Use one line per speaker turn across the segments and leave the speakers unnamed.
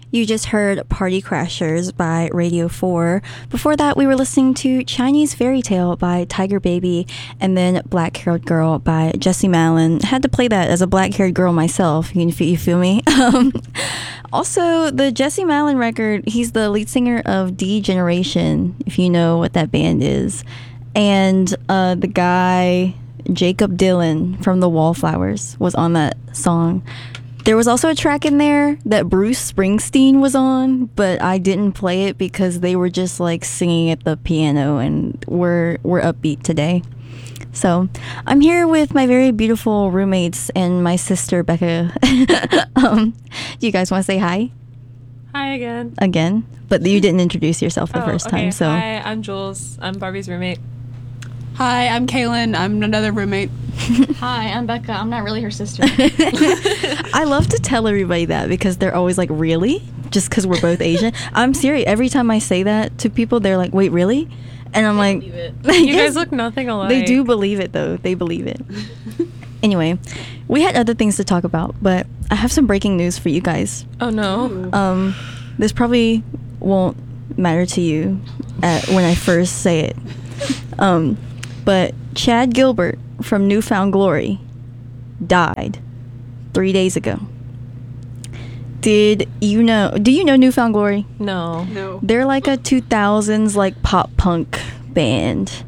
You just heard Party Crashers by Radio 4. Before that, we were listening to Chinese Fairy Tale by Tiger Baby, and then Black Haired Girl by Jessie Malin. Had to play that as a black haired girl myself, you feel me? Also, the Jessie Malin record, he's the lead singer of D Generation, if you know what that band is. And the guy, Jacob Dylan from the Wallflowers, was on that song. There was also a track in there that Bruce Springsteen was on, but I didn't play it because they were just like singing at the piano, and we're upbeat today. So I'm here with my very beautiful roommates and my sister Becca. Do you guys want to say hi?
Hi again.
Again, but you didn't introduce yourself the first time. So
hi, I'm Jules. I'm Barbie's roommate.
Hi, I'm Kaylin. I'm another roommate.
Hi, I'm Becca. I'm not really her sister.
I love to tell everybody that because they're always like, really? Just because we're both Asian? I'm serious. Every time I say that to people, they're like, wait, really? And I'm like,
you guys look nothing alike.
They do believe it, though. They believe it. Anyway, we had other things to talk about, but I have some breaking news for you guys.
Oh, no.
This probably won't matter to you when I first say it. But Chad Gilbert from New Found Glory died 3 days ago. Do you know New Found Glory?
No.
They're like a 2000s like pop punk band.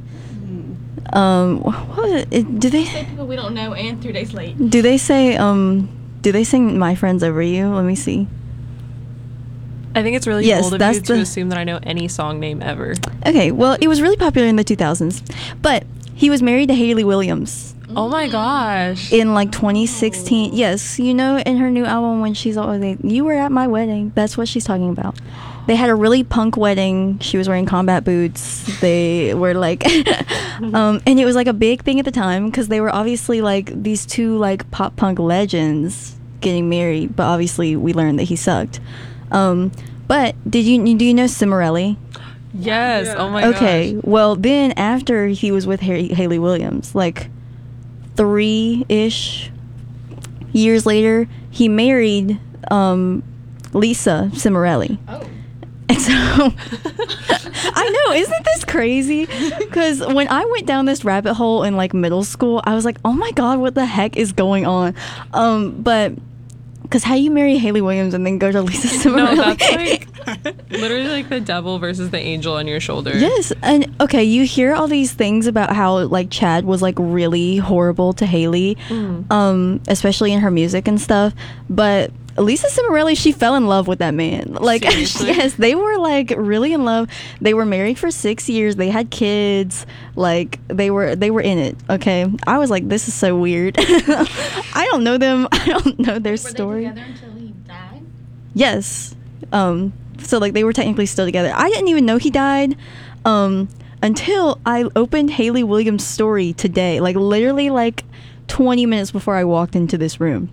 Do they
say people we don't know and 3 days late?
Do they sing My Friends Over You? Let me see.
I think it's really bold of you to assume that I know any song name ever.
Okay, well, it was really popular in the 2000s, but he was married to Hayley Williams.
Oh my gosh.
In like 2016. Yes, in her new album when she's always like, you were at my wedding. That's what she's talking about. They had a really punk wedding. She was wearing combat boots. They were like, and it was like a big thing at the time because they were obviously like these two like pop punk legends getting married, but obviously we learned that he sucked. But do you know Cimarelli?
Yes. Yeah. Oh my gosh.
Okay. Well, then after he was with Hayley Williams, like 3-ish years later, he married Lisa Cimarelli.
Oh.
And so I know, isn't this crazy? Because when I went down this rabbit hole in like middle school, I was like, oh my god, what the heck is going on? But because how you marry Hayley Williams and then go to Lisa Cimarelli?
No, that's like literally like the devil versus the angel on your shoulder.
Yes, and okay, you hear all these things about how like Chad was like really horrible to Hayley, especially in her music and stuff. But Lisa Cimarelli, she fell in love with that man. Like, yes, they were like really in love. They were married for 6 years. They had kids. Like they were in it. Okay, I was like, this is so weird. I don't know them. I don't know their story.
Were they together until he died?
Yes. So like they were technically still together. I didn't even know he died until I opened Hayley Williams' story today. Like literally like 20 minutes before I walked into this room.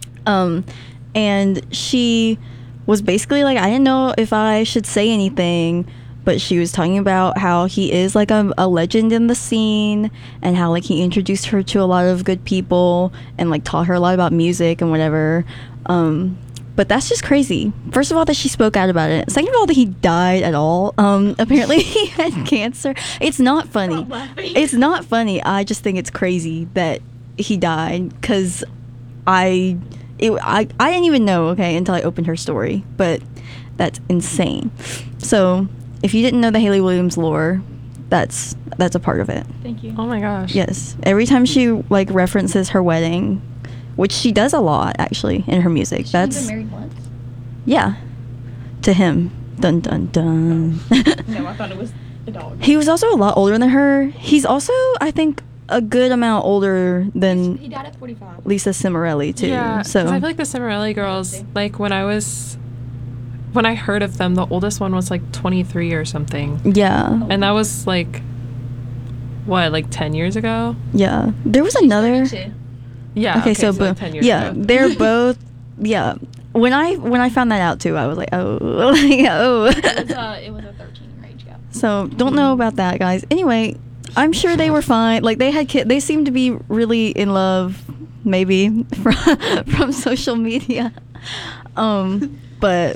And she was basically like, I didn't know if I should say anything, but she was talking about how he is like a legend in the scene and how like he introduced her to a lot of good people and like taught her a lot about music and whatever. But that's just crazy. First of all, that she spoke out about it. Second of all, that he died at all. Apparently he had cancer. It's not funny. It's not funny. I just think it's crazy that he died because I didn't even know, okay, until I opened her story, but that's insane. So if you didn't know the Hayley Williams lore, that's a part of it.
Thank you.
Oh my gosh.
Yes. Every time she like references her wedding, which she does a lot actually in her music.
She's been married once?
Yeah. To him. Dun dun dun.
No, I thought it was the dog.
He was also a lot older than her. He's also, I think, a good amount older than
he died at 45.
Lisa Cimarelli too.
Yeah,
so
I feel like the Cimarelli girls, like when I heard of them, the oldest one was like 23 or something.
Yeah.
And that was like, what, like 10 years ago?
Yeah. There was another.
Yeah.
Okay, so
like 10 years
yeah,
ago.
they're both. Yeah. When I found that out too, I was like, oh, like, oh.
It was a 13 age gap.
So don't know about that, guys. Anyway, I'm sure they were fine. Like they had kids. They seemed to be really in love, maybe from social media. But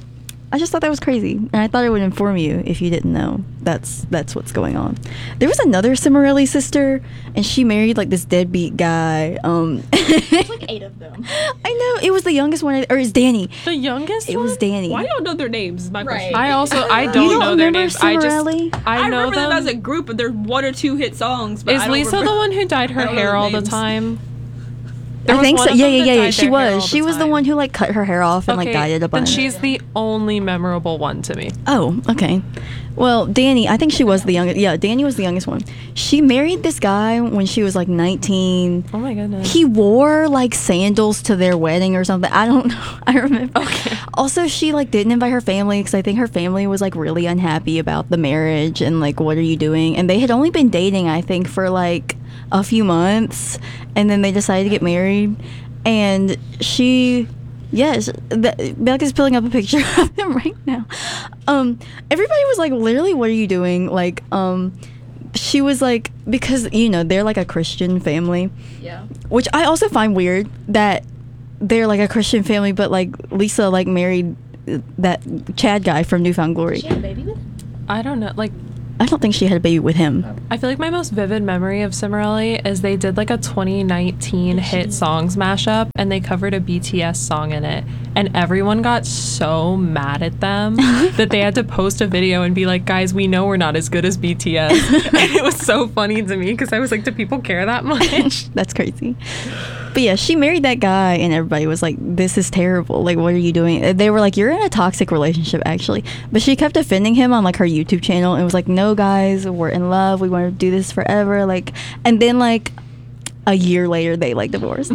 I just thought that was crazy, and I thought I would inform you if you didn't know. That's what's going on. There was another Cimarelli sister, and she married like this deadbeat guy.
There's like 8 of them.
I know it was the youngest one, or it's Danny.
The youngest
It was Danny.
Why don't know their names? Is my question.
I don't
You don't
know their
remember
names.
Cimarelli?
I know
remember them
them.
as a group, but there's 1 or 2 hit songs. But
Is
I don't
Lisa
remember.
the one who dyed her
I don't know
hair
the
all the
names.
time? There
I
was
think
one
so.
of
Yeah,
them
yeah,
that
yeah, yeah.
dyed
She
their hair all
was. She was the
time.
one who like cut her hair off and like dyed it a
Then
bunch.
she's the only memorable one to me.
Oh, okay. Well, Danny, I think she was the youngest. Yeah, Danny was the youngest one. She married this guy when she was like 19.
Oh my goodness.
He wore like sandals to their wedding or something. I don't know. I remember.
Okay.
Also, she like didn't invite her family because I think her family was like really unhappy about the marriage and like, what are you doing? And they had only been dating, I think, for like a few months, and then they decided to get married. And she, yes, Becca's pulling up a picture of him right now. Everybody was like, literally, what are you doing? Like, she was like, because you know they're like a Christian family,
Yeah.
which I also find weird that they're like a Christian family, but like Lisa like married that Chad guy from Newfound Glory.
She had a baby with him?
I don't know. Like,
I don't think she had a baby with him.
I feel like my most vivid memory of Cimarelli is they did like a 2019 hit songs mashup and they covered a BTS song in it. And everyone got so mad at them that they had to post a video and be like, guys, we know we're not as good as BTS. And it was so funny to me because I was like, do people care that much?
That's crazy. But yeah, she married that guy, and everybody was like, this is terrible. Like, what are you doing? They were like, you're in a toxic relationship, actually. But she kept defending him on like her YouTube channel and was like, no, guys, we're in love. We want to do this forever. Like, and then like a year later, they like divorced.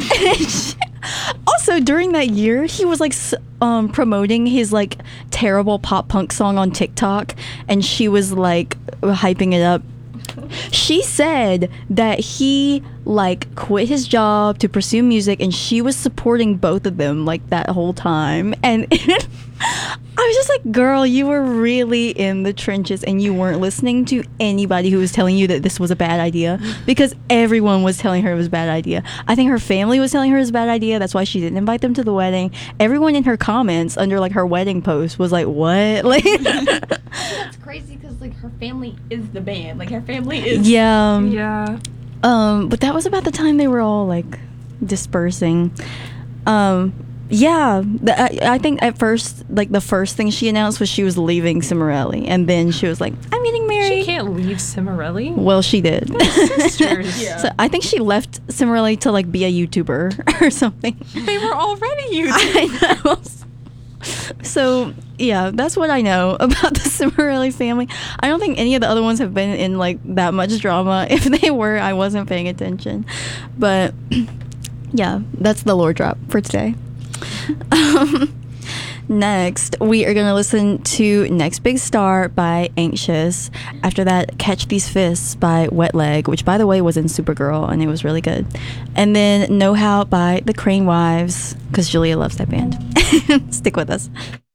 Also, during that year, he was like promoting his like terrible pop punk song on TikTok, and she was like hyping it up. She said that he like quit his job to pursue music, and she was supporting both of them like that whole time. And I was just like, girl, you were really in the trenches and you weren't listening to anybody who was telling you that this was a bad idea, because everyone was telling her it was a bad idea. I think her family was telling her it was a bad idea. That's why she didn't invite them to the wedding. Everyone in her comments under like her wedding post was like, what? Like,
That's crazy because like her family is the band. Like her family is.
yeah.
Yeah.
But that was about the time they were all like dispersing. Yeah, I think at first, like the first thing she announced was she was leaving Cimarelli, and then she was like, "I'm getting married."
She can't leave Cimarelli.
Well, she did.
Sisters.
Yeah.
So I think she left Cimarelli to like be a YouTuber or something.
They were already you.
I know. So yeah, that's what I know about the Cimarelli family. I don't think any of the other ones have been in like that much drama. If they were, I wasn't paying attention. But yeah, that's the lore drop for today. Next, we are going to listen to Next Big Star by Anxious. After that, Catch These Fists by Wet Leg, which by the way was in Supergirl and it was really good. And then Know How by the Crane Wives, because Julia loves that band. Stick with us.